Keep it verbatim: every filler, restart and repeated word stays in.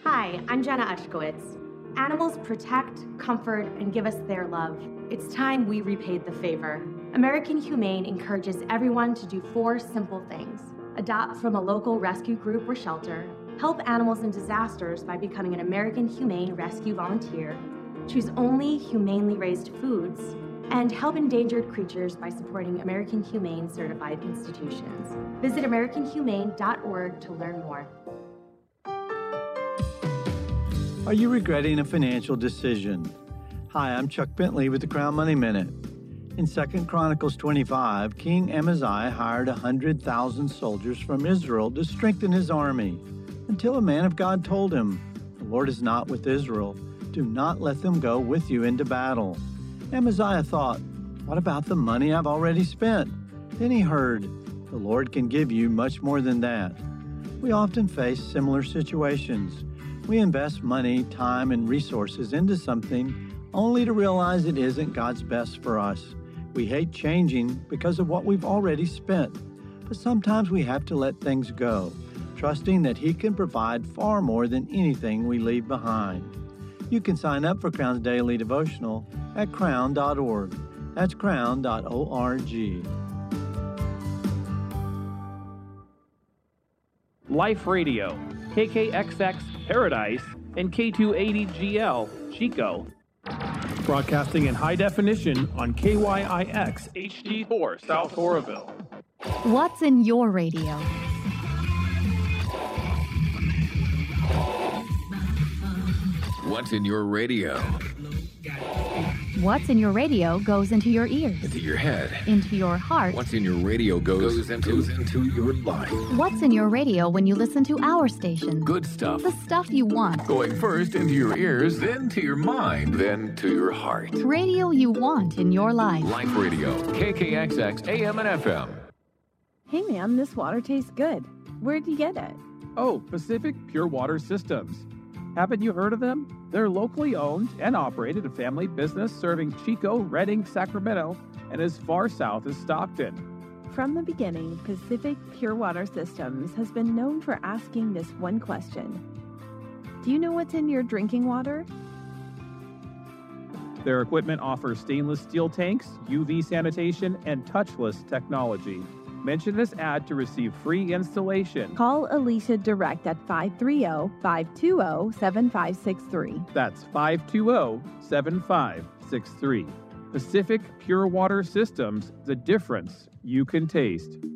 Hi, I'm Jenna Ushkowitz. Animals protect, comfort, and give us their love. It's time we repaid the favor. American Humane encourages everyone to do four simple things. Adopt from a local rescue group or shelter, help animals in disasters by becoming an American Humane Rescue volunteer, choose only humanely raised foods, and help endangered creatures by supporting American Humane certified institutions. Visit american humane dot org to learn more. Are you regretting a financial decision? Hi, I'm Chuck Bentley with the Crown Money Minute. In Second Chronicles twenty-five, King Amaziah hired one hundred thousand soldiers from Israel to strengthen his army, until a man of God told him, "The Lord is not with Israel. Do not let them go with you into battle." Amaziah thought, "What about the money I've already spent?" Then he heard, "The Lord can give you much more than that." We often face similar situations. We invest money, time, and resources into something only to realize it isn't God's best for us. We hate changing because of what we've already spent. But sometimes we have to let things go, trusting that He can provide far more than anything we leave behind. You can sign up for Crown's Daily Devotional at crown dot org. That's crown dot org. Life Radio, K K X X Paradise, and K two eighty G L Chico. Broadcasting in high definition on K Y I X H D four South Oroville. What's in your radio? What's in your radio? What's in your radio goes into your ears. Into your head. Into your heart. What's in your radio goes, goes, into, goes into your life. What's in your radio when you listen to our station? Good stuff. The stuff you want. Going first into your ears, then to your mind, then to your heart. Radio you want in your life. Life Radio, K K X X A M and F M. Hey man, this water tastes good. Where'd you get it? Oh, Pacific Pure Water Systems. Haven't you heard of them? They're locally owned and operated a family business serving Chico, Redding, Sacramento, and as far south as Stockton. From the beginning, Pacific Pure Water Systems has been known for asking this one question. Do you know what's in your drinking water? Their equipment offers stainless steel tanks, U V sanitation, and touchless technology. Mention this ad to receive free installation. Call Alicia direct at five three zero, five two zero, seven five six three. That's five two zero, seven five six three. Pacific Pure Water Systems, the difference you can taste.